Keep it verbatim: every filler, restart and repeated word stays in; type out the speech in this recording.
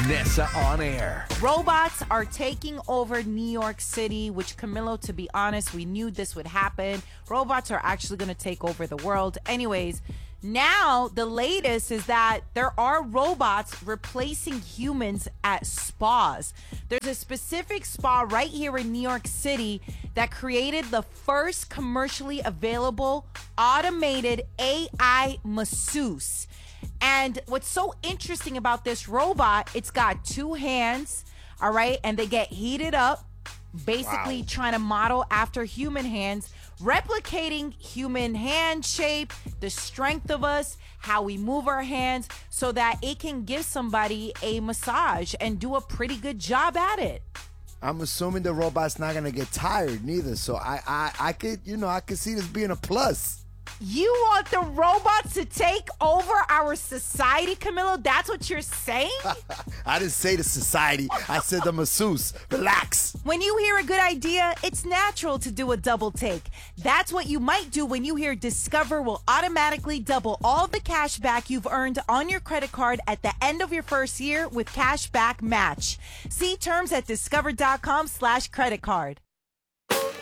Nessa on air. Robots are taking over New York City, which, Camilo, to be honest, we knew this would happen. Robots are actually going to take over the world. Anyways, now the latest is that there are robots replacing humans at spas. There's a specific spa right here in New York City that created the first commercially available automated A I masseuse. And what's so interesting about this robot, it's got two hands, all right, and they get heated up, basically wow. trying to model after human hands, replicating human hand shape, the strength of us, how we move our hands, so that it can give somebody a massage and do a pretty good job at it. I'm assuming the robot's not gonna get tired neither, so I, I, I could, you know, I could see this being a plus. You want the robots to take over our society, Camilo? That's what you're saying? I didn't say the society. I said the masseuse. Relax. When you hear a good idea, it's natural to do a double take. That's what you might do when you hear Discover will automatically double all the cash back you've earned on your credit card at the end of your first year with Cash Back Match. See terms at discover.com slash credit card.